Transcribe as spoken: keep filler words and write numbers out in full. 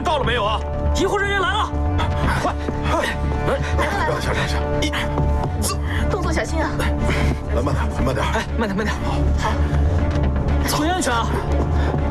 员到了没有啊？医护人员来了，快！ 来了来了， 下下下，一，走， 动作小心啊！ 来慢点，慢点， 哎，慢点慢点，好，好，注意安全啊！